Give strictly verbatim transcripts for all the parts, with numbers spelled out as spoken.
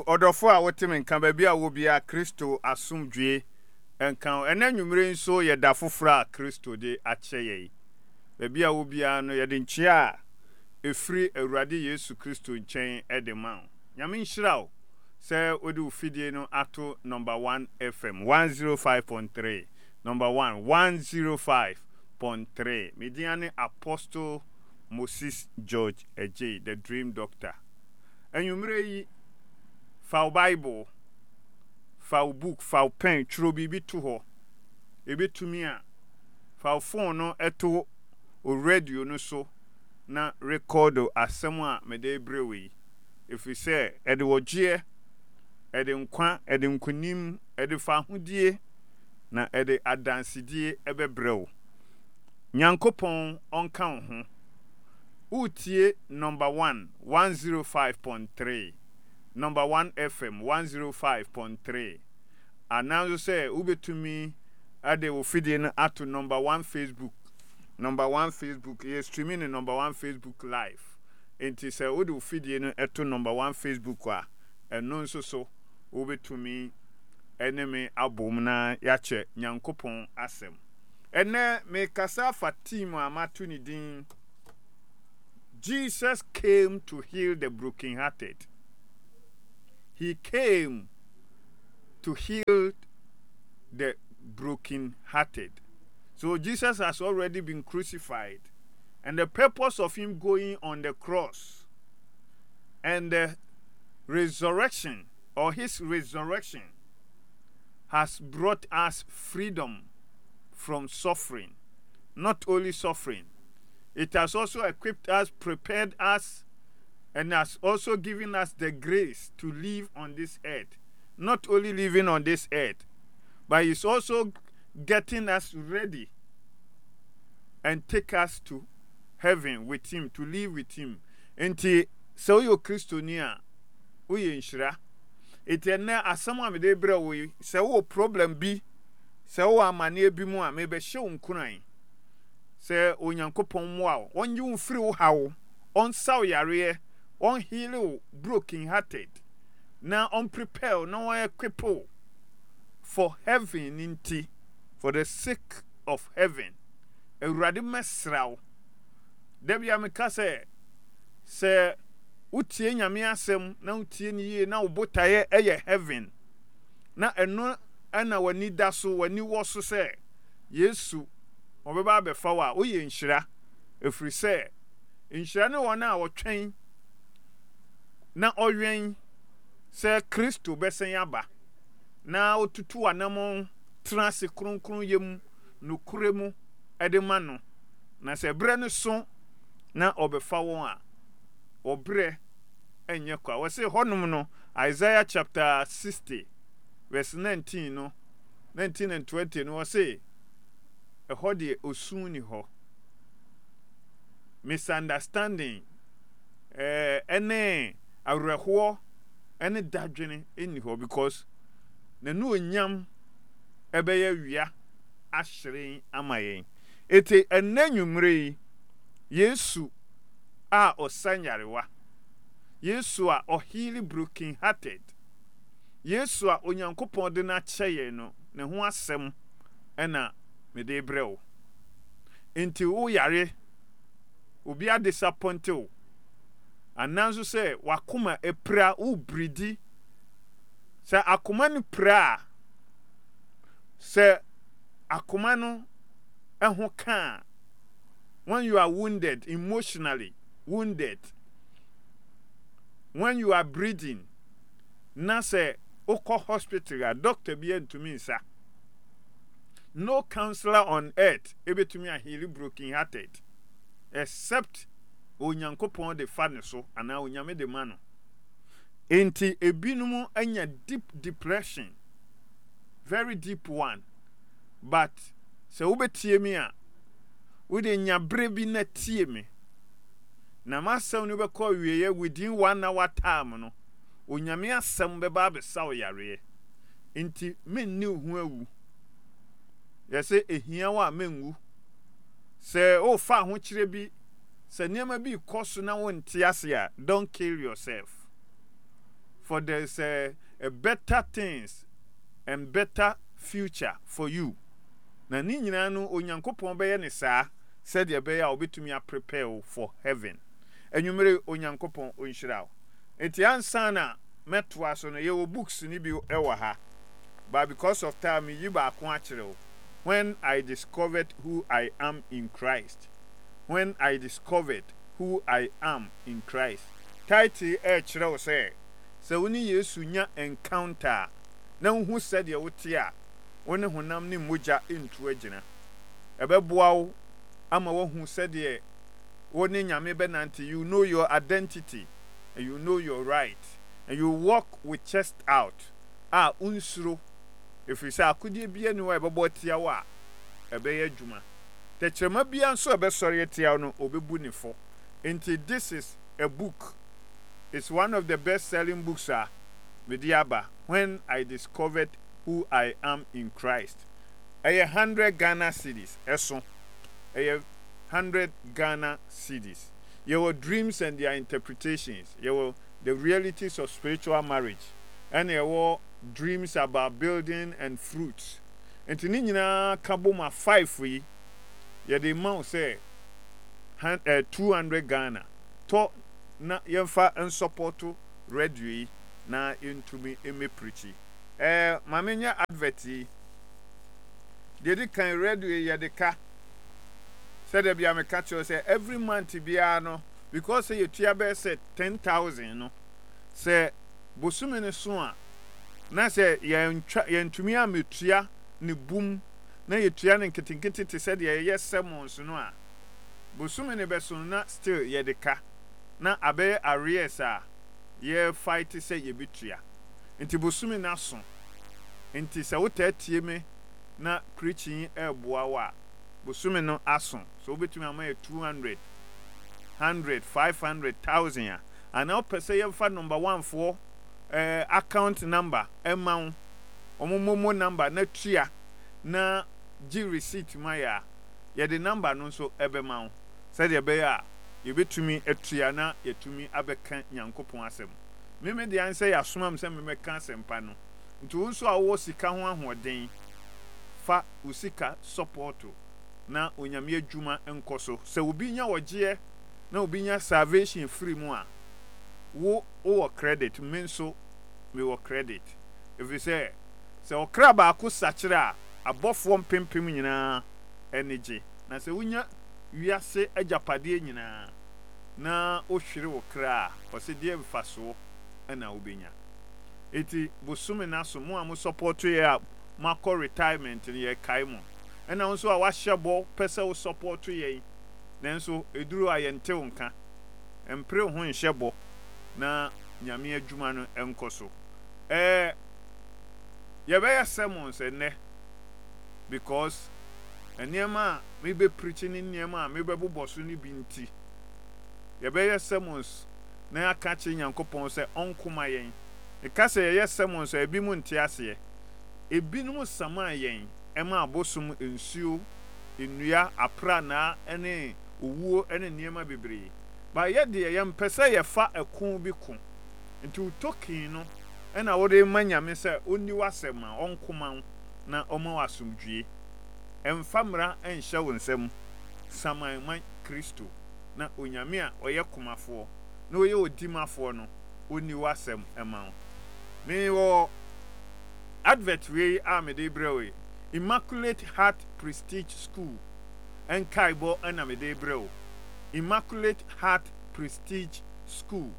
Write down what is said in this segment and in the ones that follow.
odofo a wotem nka ba bia wo bia Kristo asomdwe enka ena nwumre nso ye da foforo a Kristo de ache ye ba bia wo bia no ye de nchia efiri Awurade Yesu Kristo nchen edema nyame nhyirawo se odi ufidie no ato number one F M one oh five point three number one one oh five point three mediane Apostle Moses George Ejay the Dream Doctor enwumre yi fa Bible fa book fa pen tro bibi to ho ebetumi a fa phone no eto o radio no so na record asem a me dey brewe if we say ede wogie ede nkwa ede nkunim ede fa hodie na ede adansidie ebebrew nyankopon onka ho utie number one one oh five point three number one F M one oh five point three announce say ubetumi ade wo fidie no ato number one Facebook number one Facebook is streaming in number one Facebook live enti say wo de wo fidie no eto number one Facebook a eno nso so ubetumi enemy abom na yache nyankopon asem ene me kasa fa team amatu ni din Jesus came to heal the brokenhearted. He came to heal the brokenhearted. So Jesus has already been crucified, and the purpose of him going on the cross and the resurrection or his resurrection has brought us freedom from suffering. Not only suffering, it has also equipped us, prepared us, and has also given us the grace to live on this earth. Not only living on this earth, but it's also getting us ready and take us to heaven with him, to live with him. Enti so yo Kristonia uye nshira. Eti ena asama me de bre we se wo problem bi se wo amane bi mu a me be hye unkuran. Se onyankopon mu a onyi unfiri wo hawo on saw yare on heal broken hearted now on prepare now equip for heaven inti for the sake of heaven Awurade mesraw debia me ka se se utie nyame asem na utie ni ye na obotaye eye heaven na eno ana wani daso wani woso se Yesu obeba abefa wa oye nhyira efiri se nhyira ne wona a wotwen na oyen se Kristo besen aba na otutu anam transe kronkron yem no kuremu edema no na se bre no so na obefa won a obre enye kwa we se honum no Isaiah chapter sixty verse nineteen no nineteen and twenty no we say e hodie osun ni ho misunderstanding eh ene awreho ene dadwene eni ho because na no onyam ebeye wia ahyiren amayen ete enanwumre Yesu a osanyarewa Yesu a ohili broken hearted Yesu a onyankopon de na kyeye no ne ho asem ena me de brew enti wo yare obi a disappointed ananso se wakoma epra u bridi se akoma no pra se akoma no eho ka when you are wounded emotionally wounded when you are breathing na se oko hospital a doctor bi entumi nsa no counselor on earth ebetumi a heal broken hearted except onyankopon de fa ne so ana onyame de ma no enti ebinumu anya deep depression very deep one but se wobetie mi a wo de nya brebi na tie mi na masaw no be call wieye within one hour time no onyame asem be ba be saw yare enti menni hu awu yese ehia wa menwu se o fa ho kire bi se niam bi koso na wonte ase a don't kill yourself for there's a, a better things and better future for you. Na ni nyina no onyankopon be ye ne saa said ye be ya obetumi a prepare for heaven. Enwumere onyankopon onhyira wo. Enti ansa na metwa so no ye wo books ni bi ewa ha. But because of time yi ba ko akere wo. When I discovered who I am in Christ. When I discovered who I am in Christ. Title e kire wo say se woni Yesu nya encounter na hu said ye wote a woni honam ni moja entu agina ebeboa wo ama wo hu said ye woni nyame benante. You know your identity and you know your right and you walk with chest out. Ah unsuro if you say akudie bia ni wa ebebo tia wa ebeye adwuma techrema bia nso ebesori tia no obebu ni fo. Enti this is a book. It's one of the best-selling books, ah, Mediaba. When I discovered who I am in Christ. A hundred Ghana cedis. Eso. A hundred Ghana cedis. Your dreams and their interpretations. Your the realities of spiritual marriage. And your dreams about building and fruits. And tinina kaboma five free. Ya the amount say two hundred Ghana. To na yemfa en supporto radio na intumi eme preachi eh mamenya adverti dedi kan radio ye de ka said e bia me catch you say every month bia no because say you tia be say ten thousand no say bosume ne so a na say ye yentumi ametua ne bum na ye tua ne nketinketi te said ye yes sermons no a bosume ne be so na still ye de ka na abe arrears a ye fight say ye bitua enti bosumi na so enti se wotatie me na preaching e boa wa bosumi no aso so obetumi ama two hundred one hundred five hundred thousand ya and now per say ye fa number one for eh account number emma omomomo number na tua na gi receipt maya ye the number no so ebe ma wo said ye be ya yebetumi etua na yetumi abeka nyankopon asem meme de an say asomam se meme ka asempa no nti wonso a wo sika ho ahoden fa usika support na onyame adwuma enkoso se obi nya wogie na obi nya salvation free mu a wo wo credit menso we wo credit if you say se okra ba ko sachire a abofo mpempem nyina energy na se wonya wiase ajapade nyina na ohwere wo kra ose die mfaso na obenya eti bosume na so mo am support ye mako retirement ye kai mo na nso a wahyebo pese wo support ye nanso eduru ayente nka empre ho nhyebo na nyame adwuma no enkoso eh ye be sermons ene because eniema me be preaching eniema me be boboso ni binti ye be sermons na aka chi nyankopon se onkoma yen e ka se ye sermons e bi mu nti ase e bi no sama yen e ma abosum ensuo enua apra na ene owuo ene eniema bebre ba ye de ye mpese ye fa ekun bi kun nti utokin no ena wo de manyame se onni wasema onkoma na omo wasumdwie emfamra enhye wonsem saman man Kristo na onyame a oye komafo na oye odimafo no onni wasem ema me wo advert we amede brewe Immaculate Heart Prestige School enkaibo anamede brewe Immaculate Heart Prestige School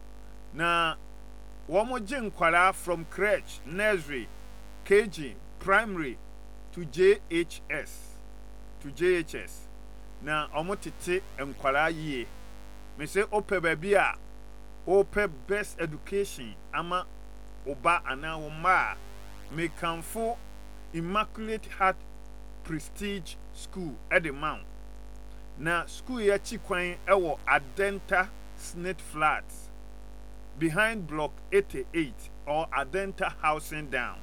na womo jinkwara from crèche nursery K G primary to J H S to J H S na omotete enkwara yie me say ope baby a ope best education ama oba ana wo ma me kanfo Immaculate Heart Prestige School at the mount na school ya chikwan ewo Adenta Snake Flats behind block eighty-eight or Adenta Housing Down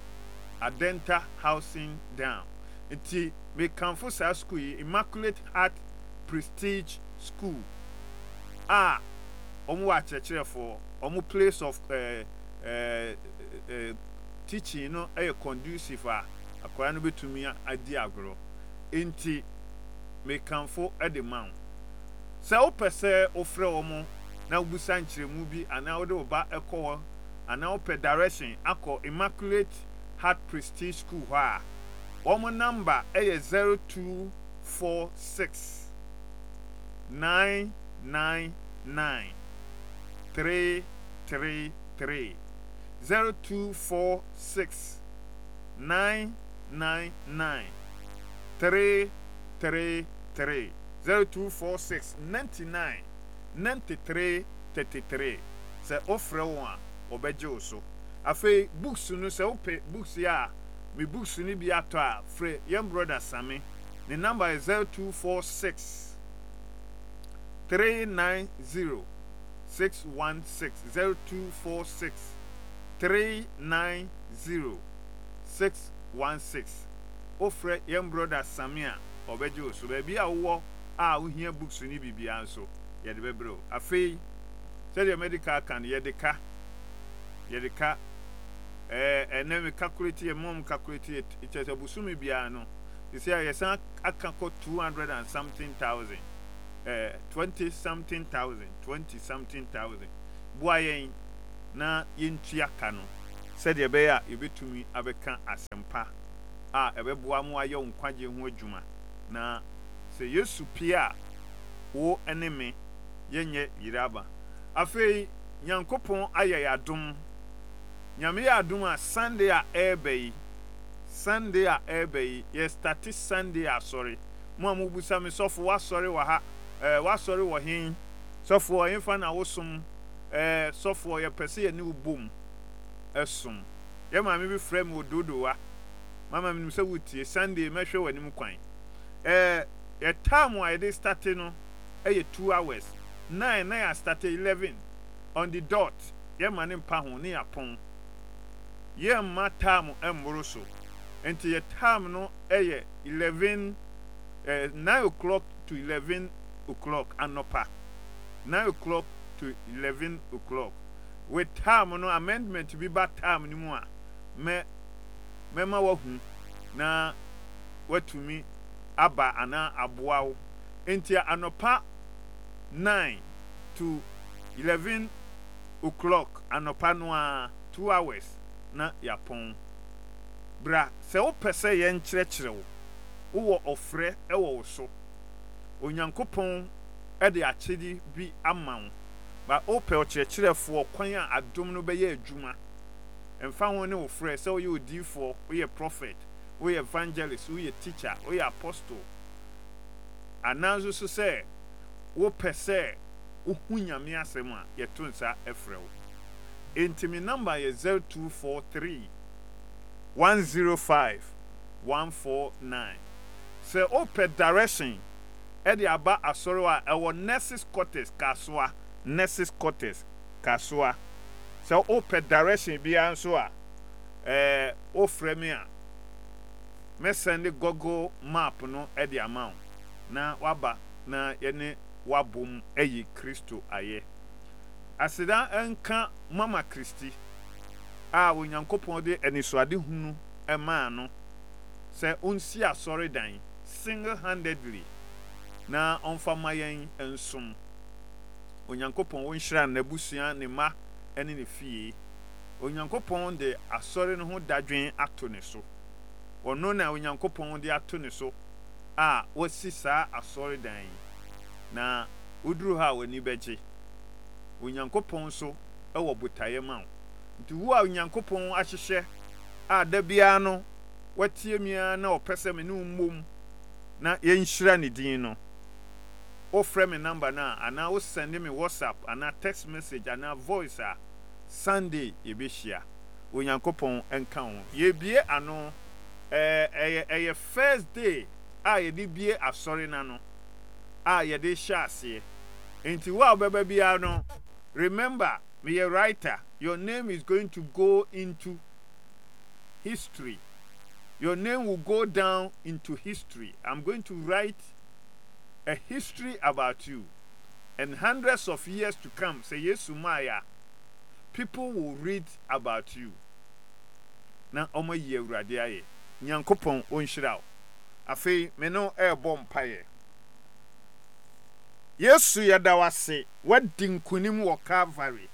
Adenta Housing Down. Iti me kanfo sa school Immaculate Heart Prestige School. Ah, omo wa chechire for omo place of uh, eh, eh, teaching no ɛyɛ conducive a akwara no betumi adi agorɔ enti mekanfo ɛde ma wo sɛ wopɛ sɛ wofrɛ wɔ mo na wobusa nkyerɛmu bi anaa wode wo ba ɛkɔ hɔ anaa wopɛ direction akɔ Immaculate Heart Prestige School hɔ a wɔn number ɛyɛ zero two four six nine nine nine three three three zero two four six nine nine nine three three three zero two four six ninety nine ninety three thirty three. Sɛ ofrɛ wɔn a ɔbɛgye wo so afei books no sɛ wopɛ books ya me books ni bi atɔ a frɛ yɛn brother Sami the number is zero two four six three nine zero six one six zero two four six three nine zero six one six. Ofrɛ yɛn brother Sami a ɔbɛgye wo so baabi a wowɔ a wohia books ni bibia nso yɛde bɛbrɛ wo afei sɛdeɛ medical kan yɛde ka yɛde ka eh ɛnɛ me calculate yɛ mom calculate it kyerɛ sɛ busumi biara no yɛsɛ a yɛsan aka kɔ two hundred and something thousand eh twenty something thousand twenty something thousand boa yɛn na yɛntua ka no sɛdeɛ ɛbɛyɛ a yɛbɛtumi abɛka asɛmpa a ɛbɛboa mo ayɛ wo nkwagye ho adwuma na sɛ Yesu pie a wo ɛne me yɛnyɛ yiraba afei Nyankopɔn ayɛ yadom nyame yɛ adom a Sunday a ɛɛbɛ yi Sunday a ɛɛbɛ yi yɛ start Sunday a sorry mo a mobusa me sɔfo wasɔre wɔ ha eh wasɔre wɔ hen sɔfo ɔyɛ fa na wosom eh sɔfo ɔyɛ pɛsɛ yɛ ne ubom ɛsom yɛ ma me bi frɛ me ododowa mama me sɛ wutie Sunday mɛhwɛ wɔ anim kwan eh yɛ time a yɛde start no ɛyɛ two hours nine na yɛ start eleven on the dot yɛ ma ne mpa ho ne yapon yɛ ma time ɛmboro so enti yɛ time no ɛyɛ eleven eh, nine o'clock to eleven o'clock anopa nine o'clock to eleven o'clock with time no amendment bi ba time ni mu a me mema wahu na watumi aba ana aboa wo enti anopa nine to eleven o'clock anopa no a two hours na yapon bra sɛ wo pɛsɛ yɛn kyerɛkyerɛ wo wo ofrɛ ɛwɔ wo so Onyankopɔn ɛde akyedi bi ama wo ba wo pɛ ɔkyerɛkyerɛfoɔ kwan a adom no bɛyɛ adwuma ɛmfa ho ne wo frɛ sɛ woyɛ odiifoɔ woyɛ prophet woyɛ evangelist woyɛ teacher woyɛ apostle ananso so sɛ wo pɛ sɛ wo hu nyame asɛm a yɛto nsa ɛfrɛ wo enti me number yɛ zero two four three one zero five one four nine. Sɛ wo pɛ direction ɛde aba asɔre a ɛwɔ nurses quarters Kasoa nurses quarters Kasoa sɛ wo pɛ direction bia nso a ɛɛ wo frɛ me a me send Google map no ɛde ama wo na waba na yɛne wabom ɛyi Kristo ayɛ aseda ɛnka Mama Kristi a Onyankopɔn de anisoade hunu ɛmaa no sɛ onsi asɔre dan single handedly na ɔmfa ma yɛn nsom Onyankopɔn wonhyira n'abusua ne ma ɛne ne fie Onyankopɔn de asɔre no ho dadwen ato ne so ɔno na Onyankopɔn de ato ne so a wasi saa asɔre dan na uduru ha wani bɛgye Onyankopɔn so ɛwɔ botaye ma wo nti wo a Onyankopɔn ahyehyɛ a da bia no watie mia na opese me ne mmom na yenhyira ne din no o frɛ me number na ana o send me WhatsApp ana text message ana voice a Sunday ebehia Onyankopɔn enka ho ye bie ano eh eh eh first day a ye di bie asɔre na no a ye de hya ase enti wo baba bia no remember me a writer your name is going to go into history. Your name will go down into history. I'm going to write a history about you. And hundreds of years to come, say Yesu Maya, people will read about you. Na omo ye awurade aye. Nyankopon onhyira wo. Afei me no ebo mpaye. Yesu yada wase wadi nkunim wo Calvary.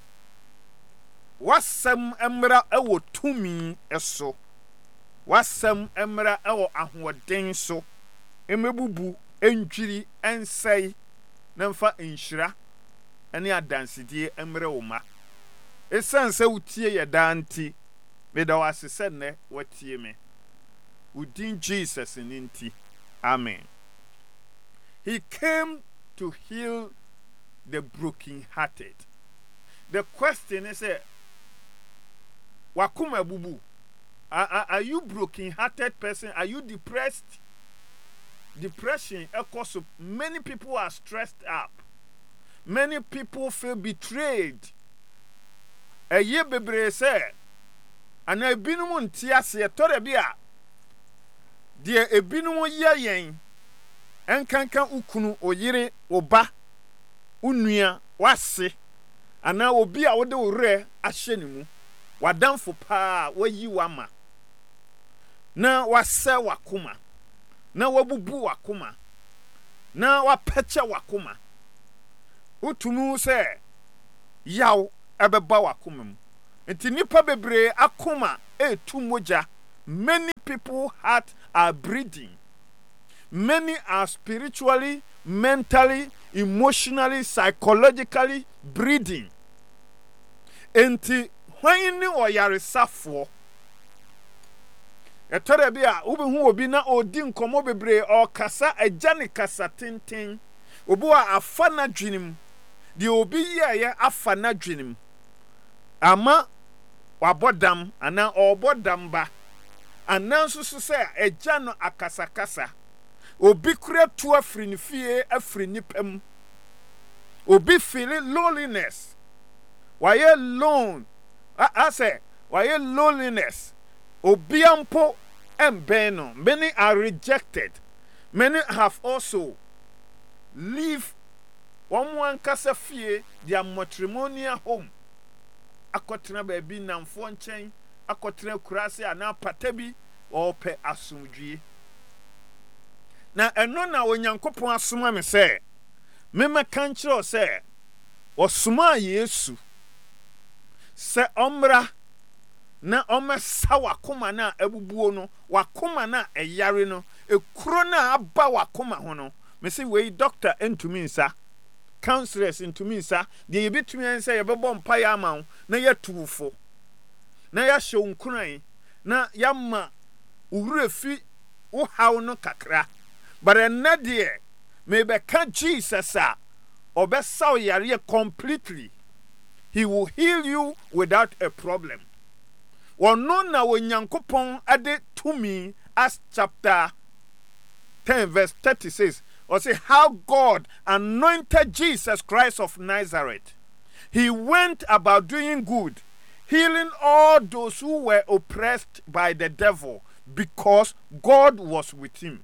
Wasam emra ewo tumi eso. Wasam emra ewo ahoden so. Emebubu entwiri ensai na mfa enhyira ene adansidie emre wo ma. Esanse utie yada nti meda wase sene watie me. Udin Jesus ninti. Amen. He came to heal the broken-hearted. The question is, uh, wakuma bubu, are, are, are you broken-hearted person? Are you depressed? Depression, of course, many people are stressed up. Many people feel betrayed. A year bebre say, and I been one tiase a torebia. Dear a binumo yayen, and kankan ukunu oyire oba unua wase ana obi a wode ore ahye ne mu wadamfo pa wayi wama na wase wakoma na wabubu wakoma na wapeche wakoma utumu se yaw ebeba wakoma mu enti nipa bebre akoma etu moja. Many people heart are bleeding. Many are spiritually, mentally, emotionally, psychologically bleeding. Enti hwan ni oyaresafo etore bia ubehu obi na odi nkomo bebre o kasa agane kasa tenten obi a afa na dwenim de obi ye ye afa na dwenim ama wabodam ana obodam ba ananso so se agya no akasa kasa obi kura tu afri ni fie afri ni pam obi feel loneliness why alone I say why loneliness obi ampo embeno many are rejected many have also leave one one kasa fie their matrimonial home akotena ba bi namfo nchen akotena kurase ana patabi ope asumdwie na eno na onyankopon asoma me se me meka nkyere se osoma Yesu se omra na omesa wakoma na abubuo no wakoma na eyare no ekuro na aba wakoma ho no me se we doctor entumi nsa counselors entumi nsa de yebetumi nsa yebebo mpa ya amawo na yetufo na ya hye nkuran na yamma uhurefi wo hawo no kakra but na de me be ka Jesus a obesa yare completely. He will heal you without a problem. Wono na wonyankopon ade tumi as chapter ten verse thirty-six or say how God anointed Jesus Christ of Nazareth. He went about doing good, healing all those who were oppressed by the devil because God was with him.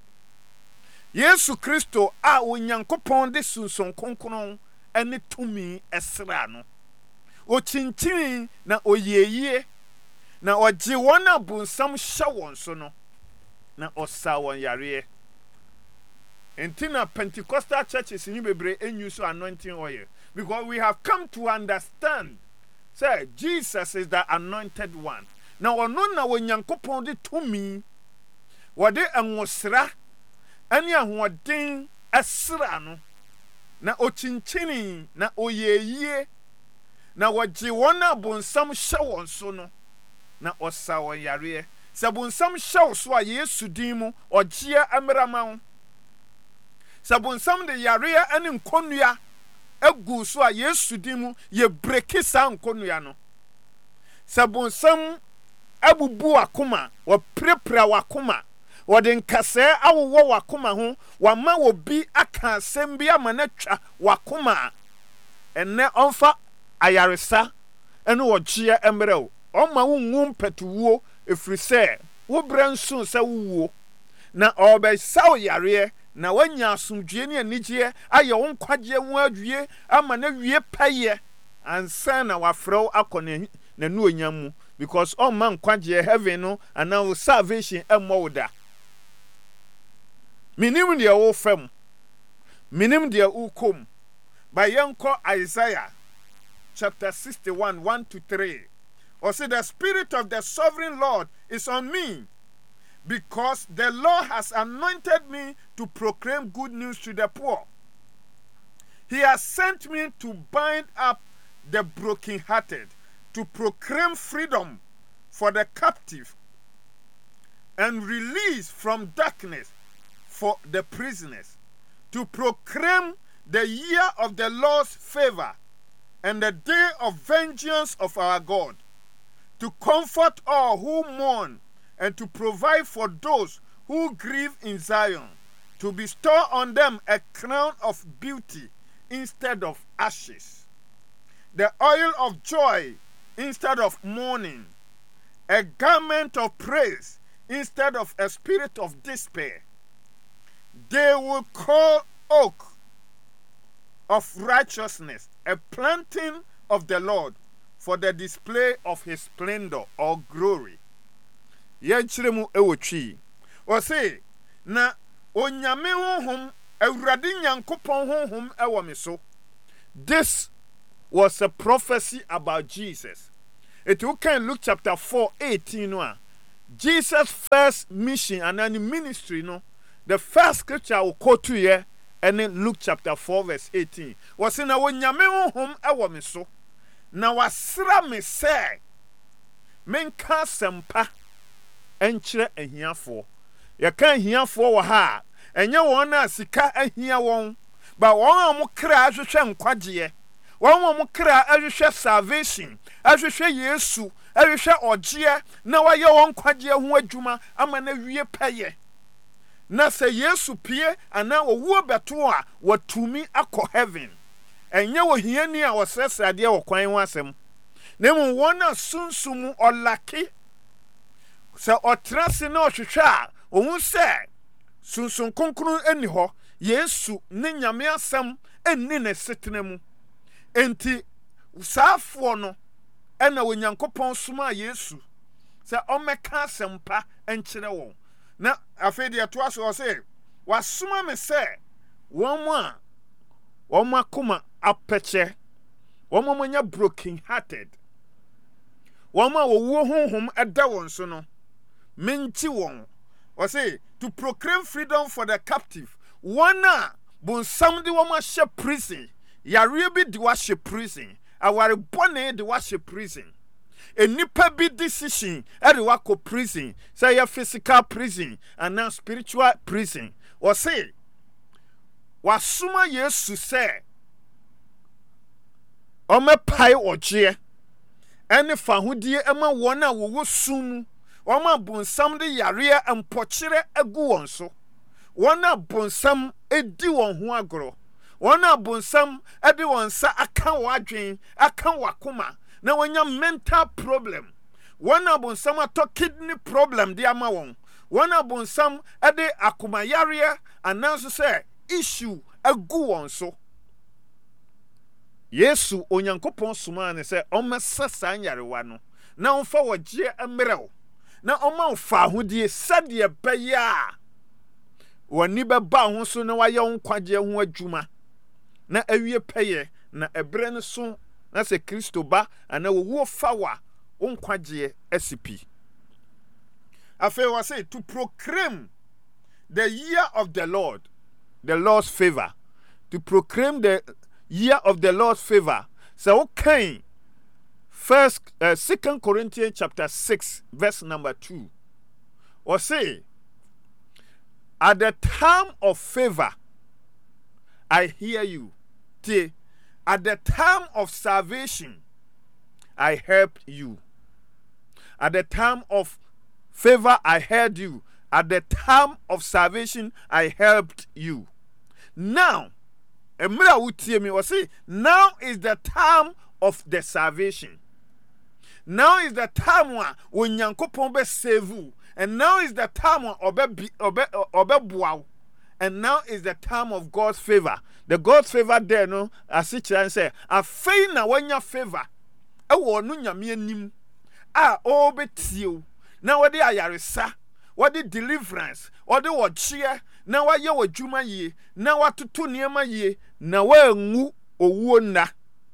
Yesu Kristo a wonyankopon de sunson konkonon ene tumi esra no o chinchin na oyeye na oje won abunsam hye won so no na osa won yare entina Pentecostal churches ni bebre enyu so anointing oil because we have come to understand say Jesus is the anointed one. Na ono na wonyankopon de tumi wode enwosra ani ahoden esra no na ochinchini na oyeye na waje won abonsam hye won so no na osa won yare sabonsam hye so a Yesu din mu ogie amrama sabonsam de yare ani nkonua agu so a Yesu din mu ye breki sa nkonua no sabonsam abubu akoma wa prepra wakoma wode nkase awowo wakoma ho wama obi aka asem bi amanatwa wakoma enne onfa ayaresa ene wogie emrew oma wunwum petuwo efrise wo bransun se wuwo na obe saw yare na wanya asumdue ne anigye aye wo nkwaje ho adwie ama na wie paye ansa na wafrɛ akɔ na nu onyamu because all man kwagye heaven no and now salvation ɛmmɔ wo da. Minim deɛ wo fam, minim deɛ wo kom. By yɛnkɔ Isaiah chapter sixty-one, one to three. Or say the Spirit of the Sovereign Lord is on me, because the Lord has anointed me to proclaim good news to the poor. He has sent me to bind up the brokenhearted, to proclaim freedom for the captive, and release from darkness for the prisoners, to proclaim the year of the Lord's favor and the day of vengeance of our God, to comfort all who mourn and to provide for those who grieve in Zion, to bestow on them a crown of beauty instead of ashes, the oil of joy instead of mourning, a garment of praise instead of a spirit of despair. They will call oak of righteousness a planting of the Lord for the display of his splendor or glory. Yenchire mu ewo twi. O say na onyame honhom awurade nyankopon honhom ewo me so. This was a prophecy about Jesus. It you can Luke chapter four, eighteen no. Jesus' first mission and then ministry no. The first scripture I will quote to you and in Luke chapter four verse eighteen. Was in a wonyame honhom ewo me so. Na wasra me say menka sempa enkyere ahiafo. Ye kan ahiafo wo ha enye won na sika ahia won ba won am kra ahwehwe nkwagye. Won am kra ahwehwe salvation, ahwehwe Yesu, ahwehwe ogye na waye won kwagye ho adwuma ama na wie peye. Na se Yesu pie ana owu beto a watumi akọ heaven. Enye wo hiani a wosesade wo kwan ho asem. Na mu wona sunsumu olaki. Se otrase na ohwehwe a ohun se sunsun konkrun eni ho Yesu ne nyame asem enni ne setena mu. Enti saafo no ena wonyankopon soma Yesu se omeka asempa enkyere won. Na afei de to aso se wasoma me se won mu a won makoma apeche, won mo nya broken hearted, won ma wo wo honhom eda won so no menti won. O say to proclaim freedom for the captive, one a bonsam de won ma hye prison, yare bi de wa hye prison, aware bone de wa hye prison, enipa bi decision e de wa ko prison, say your physical prison and now spiritual prison. O say wasoma Yesu say ome pai ogye ene fahodie ema won a wo sum, woma bonsam de yare empokire agu won so, won a bonsam edi won ho agoro, won a bonsam edi won sa aka wadwen aka wakoma na wonya mental problem, won a bonsam ato kidney problem de ama won, won a bonsam edi akoma yare ananso say issue agu won so. Yesu onyankopon soma ne se omesa sanyarewa no na omfa wogye emrew na oma ofa ahodie sade beya woni beba ho so na waye onkwagye ho adwuma na awie peye na ebre ne so na se Kristo ba ana wo fawa onkwagye asipi. Afei was say to proclaim the year of the Lord, the Lord's favor, to proclaim the year of the Lord's favor. So okay, first uh, second Corinthians chapter six verse number two, or say at the time of favor I hear you, T, at the time of salvation I helped you, at the time of favor I heard you, at the time of salvation I helped you. Now Emra utie me was say now is the time of the salvation. Now is the time when Nyankopon be save you, and now is the time when obe obe obe boaw, and now is the time of God's favor. the God's favor there no as it can say afei na wanya favor e wo no nyame anim a o betie na wode ayaresa wode deliverance wode wochie na waye wadwuma yie na watoto niema yie na wangu owuo na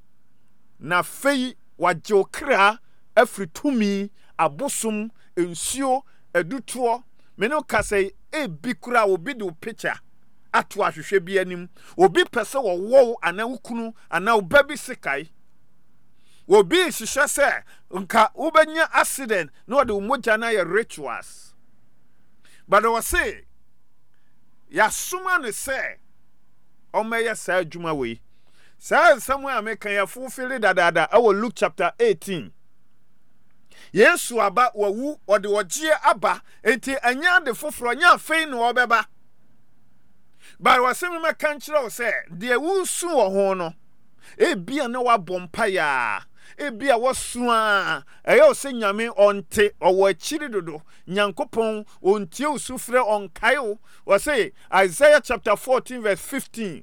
na fei wagye okra afritumi abosom ensuo edutuo me no kase e bikura obi de picture ato ahwehwe bi anim obi pese wo wo ana wukunu ana obabi sekai obi hihye se nka ubenya accident no de umoja na ye rituals but I say ya suma ne se o meye sa adwuma we sa somewhere American ya fulfill dadada our Luke chapter eighteen Yesu aba wawu ode ogie aba enti anya de foforo nya afei no obeba but wasem me kan kire o se de wu su wo ho no e bia na wabompa ya e bia wosu a eyo se nyame onte owo akiri dodo nyankopon ontie usufre onkae o wase Isaiah chapter fourteen verse fifteen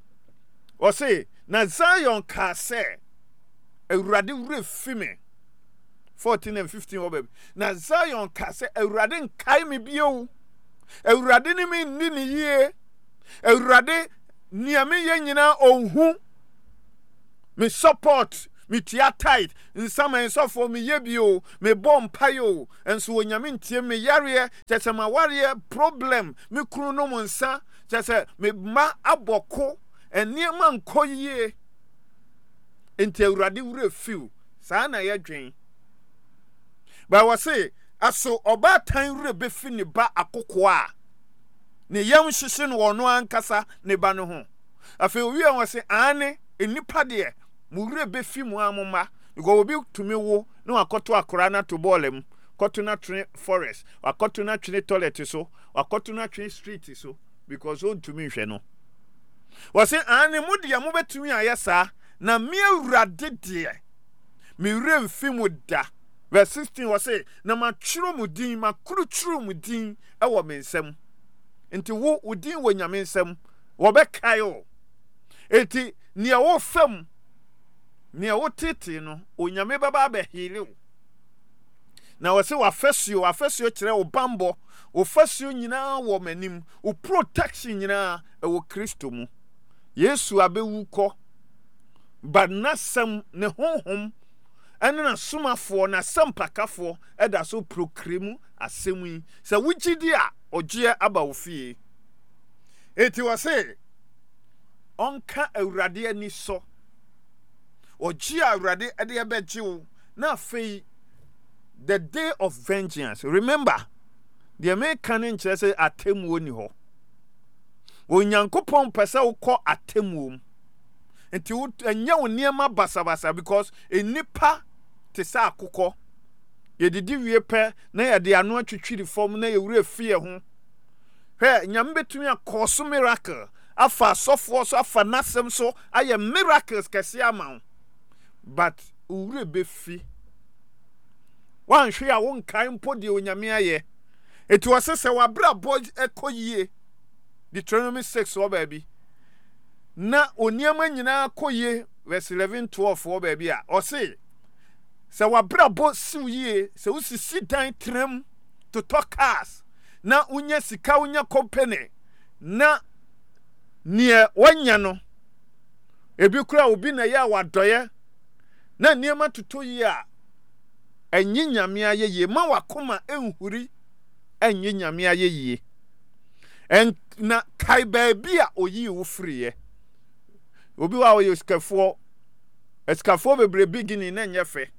wase na Zion ka se Ewurade wure fime fourteen and fifteen o baby na Zion ka se Ewurade nkae me bio Ewurade ni me ni ni yie Ewurade niame ye nyina onhu me support me tia tight nsama nsofo me yebio me bom payo enso wonyame ntie me yare tese ma ware problem me kunu no monsa tese me ma aboko eniema nkoyie ente Ewurade wure fiu saa na ye dwen ba wase aso oba tan wure befi ne ba akoko a ne yam hyehye no wono ankasa ne ba no ho afi owi an wase ane enipa de mu wure befi mu amoma go obi tumi wo no akoto akora na to bolem koto na tree forest akoto na tree toilet so akoto na tree street so because on tumi hwe no wase ane mu de mu betumi ayesa na me Ewurade de me wure mfi mu da verse sixteen wase na ma twiro mu din ma kuru twiro mu din e wo me nsem enti wo udin wo nyame nsem wo be kai o enti ne wo fam ne wo tete no onyame baba be hile na wase wa fasio wa fasio kire wo bambo wo fasio nyina wo manim wo protection nyina e wo Kristo mu Yesu abewu ko but nasam ne honhom ene na somafo na sampakafo eda so proclaim asemu yi se wugidi a ogie aba wo fie eti wase onka Ewurade ani so ogie Ewurade ede ebeji wo na afei the day of vengeance remember the American in church say atemu ni ho onyankopon pese wo kọ atemu enti wo anya wo niema basabasa because enipa te sa akokọ ye didi wie pe na ye de anu atwitwiri form na ye wure fie ho he nyame betumi akoso miracle afa sofo so afa nasem so aye miracles kese ama but wure be fi wan hwe a won kan mpo de onyame aye eti wosese wa bra boy ekoyie Deuteronomy six o baby na oniema nyina koye verse eleven twelve o baby a o say se wa brabo siwie se usisi dan trem to talk cars na unya sika unya company na nie wanya no ebi kura obi na ya wadoye na niema tuto yi a enyi nyame ayeye ma wakoma enhuri enyi nyame ayeye en na kai baby a oyi wo friye obi wa wo skafo eskafo bebre beginning na nyefe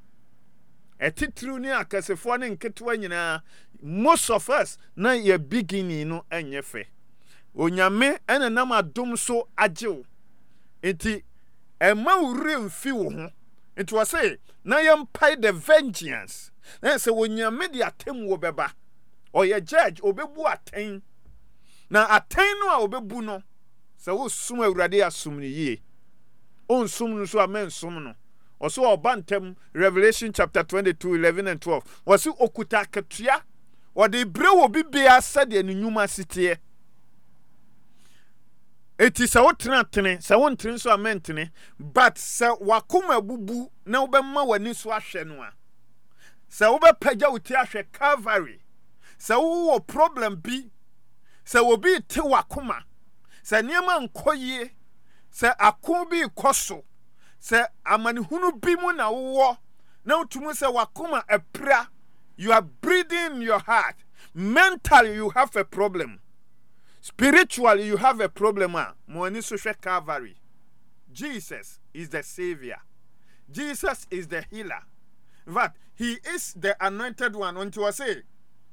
etitru ni akasefo ne nketewa nyina most of us na ye beginning no enyefe onyame ene nam adom so ajew enti ema wure mfi wo ho enti wo say na yempai the vengeance na say onyame de atem wo beba oye judge obebu aten na aten no a obebu no se wo sum Ewurade asum ni yie on sum no so amen sum no oso obantem Revelation chapter twenty-two eleven and twelve wasi okuta katua wode bre wo bibia sade ne nyuma sitie eti sa wotena tene sa wontene so amentene but sa wakoma bubu na wobɛma wani so ahwɛ no a sa wobɛpagya wuti ahwɛ Calvary sa wo problem bi sa obi te wakoma sa niema nkoyie sa akon bi koso sa amanehunu bi mu na wo na utumu sa wakoma epra you are breathing in your heart mentally you have a problem. Spiritually, you have a problem. Moani social Calvary. Jesus is the Savior. Jesus is the healer. But he is the anointed one. Unto us say,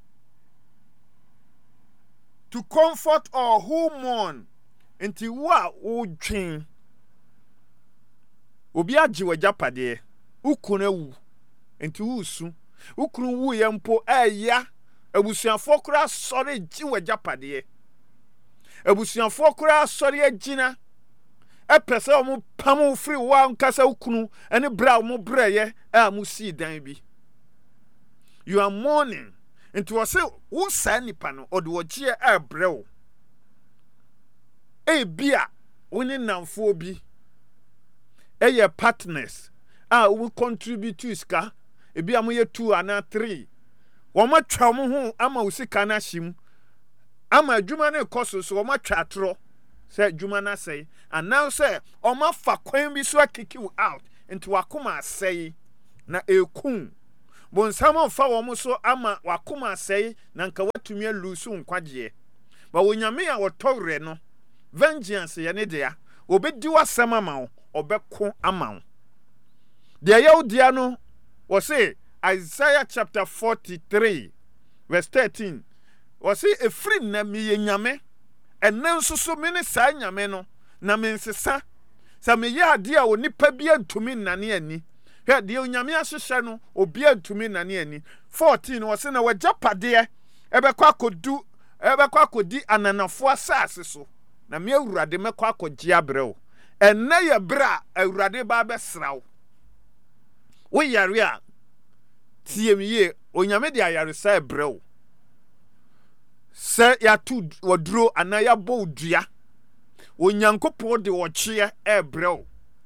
to comfort all who mourn. Until wa ujin. Obi ajiwa japade. Ukune wu. Until usu. Ukunu wu yempo eya. Ebusianfo kura sori jiwa japade. Ebusianfo kura sori agina epese omo pamu free wa nkasa ukunu ene bra omo breye a mu si dan bi. You are mourning into wose wo sa nipa no ode wo gie a brew e bia woni namfo bi eye partners a we contribute to iska e bia mo ye two ana three wo ma twa mo ho ama usika na him ama adwuma ne koso so ma twa atro say adwuma na say and now say o ma fa kwan bi so akiki you out into wakoma say na ekun bonsam fa wo mo so ama wakoma say na nka watumi alusu nkwaje ba wonyame a wotowre no vengeance ye ne dia obedi wasam ama wo obeko ama wo de yawdia no wo say Isaiah chapter forty-three verse thirteen was say a free na mi nyame enen susu mi ne sa nyame no na me nsesa sa me ya ade a onipa bi antumi nane ani hwe de nyame ahyehyɛ no obi antumi nane ani fourteen was say na wajapade ebekwa kodu ebekwa kodi ananafo asase so na me awurade mekwa akogye abrɛw enne ye bra awurade ba besraw wo yare a tiemiye onyame de ayaresa ebrɛw se ya tu woduro ana ya bo dua onyankopon de wochie ebrɛw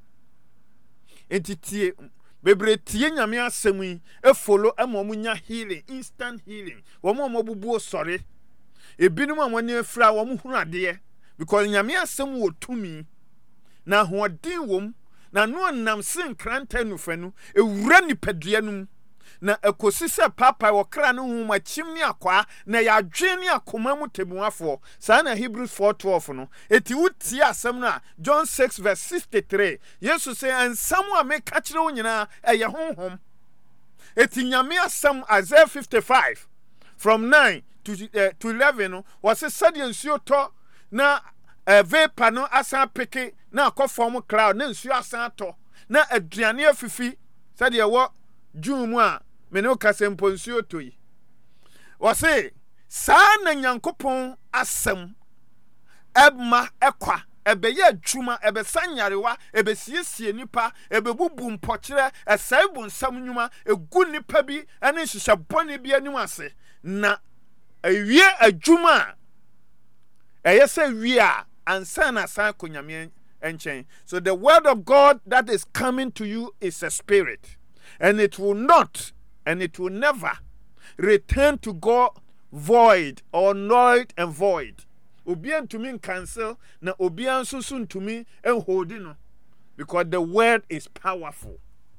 entitie bebre tie nyame asɛm yi e follow amomunya healing instant healing wo mo mo bubu osore ebinum amone afra wo mo hunu ade because nyame asɛm wo tumi na hoɔden wom na no nam sen kranta nufanu ewura nipadua num na ekosi se papa wokra no hu machim ni akwa na ya dwe ni akoma mu temuafo sa na Hebrews four twelve no eti wuti asem na John six verse sixty-three Jesus say ansam a me ka kire wo nyina eye honhom eti nyame asem Isaiah fifty-five from nine to uh, to eleven no was said nsuo to na uh, vapor no asan peke na akofom cloud na nsuo asan to na aduane afifi said ye wo June a meno kasempo nsuo toyi wose saa na nyankopon asem ebma ekwa ebeye adwuma ebesanyarewa ebesiesie nipa ebebubu mpokire esaibu nsam nwuma egu nipa bi ene hihye bone bi anim ase na ewie adwuma eyese wie a ansa na san konyame enchen. So the word of God that is coming to you is a spirit, and it will not and it will never return to God void or null and void. Obian to me cancel na obian so soon to me and holding no, because the word is powerful.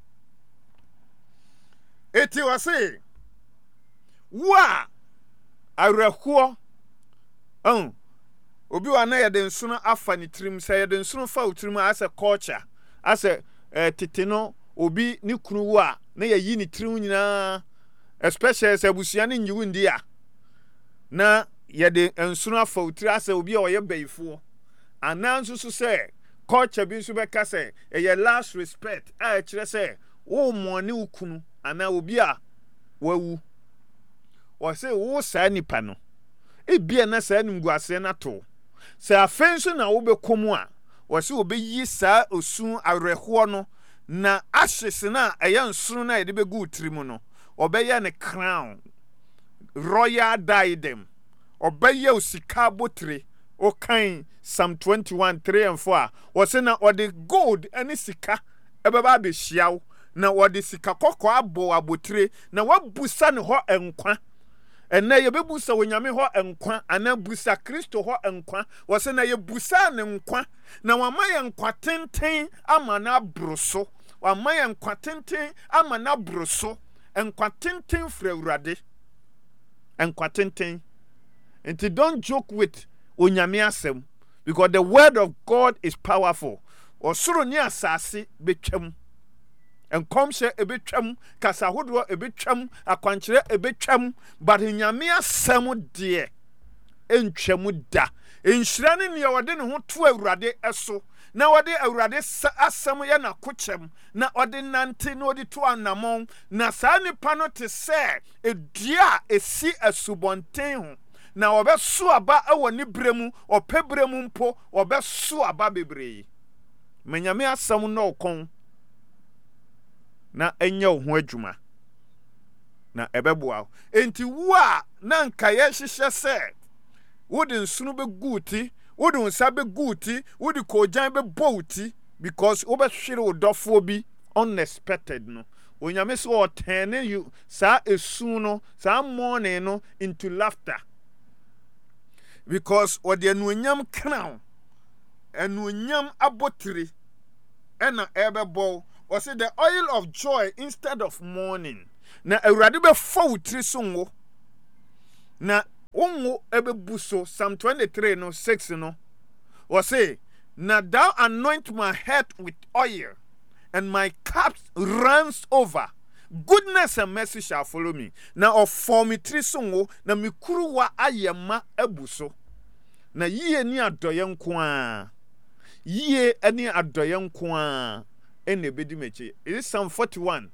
It was say wa arehuo um obi wa na yede nsono afa ni trim say yede nsono fa utrim as a culture as a uh, titino obi ni kunu wo a na yayi ni trim nyina especially as abusia ni nyiwu ndi a na yede nsono afa utri as obi a oye bayifo ananso so say culture bi nso be ka say e last respect a kire say wo mo ne ukunu ana obi a wawu wo say wo sa nipa no e bia na sa nimguase na to se afenso na wo be komu a wo say obeyi sa osun areho no na ashes na eya nsuru na yede be gu trimu no obeye ne crown royal diadem obeye osika botre okay Psalm twenty-one three and four was na odi gold any sika ebeba be hyiaw na odi sika kokko abo abotire na wabusa ne ho enkwa ena ye bebusa wonyame ho enkwa ana busa Kristo ho enkwa was na ye busa ne nkwa na wama ye nkwa tenten ama na broso wama ye nkwa tenten ama na broso enkwa tenten fra Awurade enkwa tenten. And don't joke with onyame asem because the word of God is powerful. Osoro ni asase betwam. Enkomhye ebetwam, kasa hodo ebetwam, akwankyere ebetwam, but onyame asem de entwam da. Enhyira ne ne wode ne ho to Awurade eso. Na wode Awurade asem ye na kokyem, na ode nante na ode to anamon, na saa nipa no te se edua esi asubonten ho. Na obesu aba awo ni bremu ope bremu mpo obesu aba bebre menyame asam na okon na enya ho adwuma na ebeboa enti wo a na nka ye hyehyɛ se wodi nsunu be guti wodi nsa be guti wodi kojan be bouti because obehwere odofo bi unexpected no onyame so o turn you sa esu no sa morning no into laughter. Because what the anuonyam crown anuonyam abotiri ena ebe bow or say the oil of joy instead of mourning na Awurade be fawtiri so ngo na onwo ebe buso Psalm twenty-three no six no or say na thou anoint my head with oil and my cup runs over. Goodness and mercy shall follow me. Now of formitri songo na mikuru wa ayema ebuso. Na yie ni adoye nko yie ani adoye nko a ene bedi meche. It is Psalm forty-one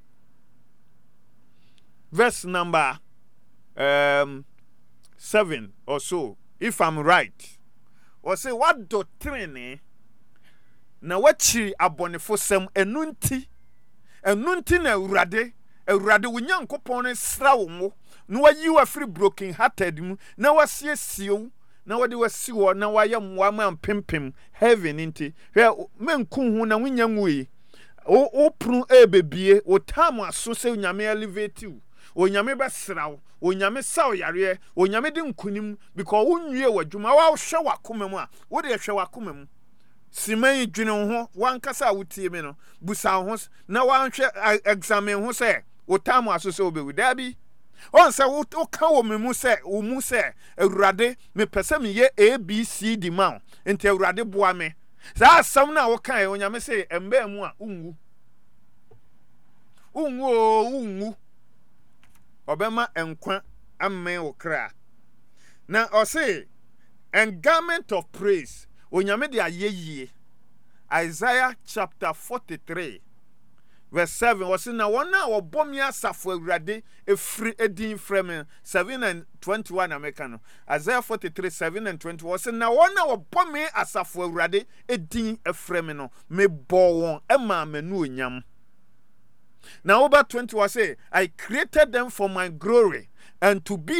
verse number um seven or so, if I'm right. Or say what doctrine na wachiri abonefo sem enunti enunti na Awurade Awurade wonyankopon ne sra wo mo na wayi wa free broken hearted mu na wasiesie na wade wasi wo na waye mwa ma pempem heaven nti hwe menku hu na wonyanwui o o pru ebebie o tam aso se onyame elevate you onyame besra wo onyame saw yare onyame de nkunim because wonwie wadwuma wa hwe wakoma mu a wo de hwe wakoma mu siman dwene ho wankasa wotie me no busa ho na wanhwe examine ho se otamu aso se obewu dabi on se wo ka wo memu se wo mu se Awurade me pese me ye A B C D ma enti Awurade boa me sa asam na wo kan onyame se emba mu a ungu ungu o ungu obema enkwa amen wo kra na o se and garment of praise onyame de ayeye. Isaiah chapter forty-three verse seven was na wona wo bom ya safo Awurade efri edin frem seven and twenty-one American. Isaiah forty-three seven and twenty was na wona wo bom me asafo Awurade edin efrem no me bo won e ma manu onyam. Now over twenty was say I created them for my glory and to be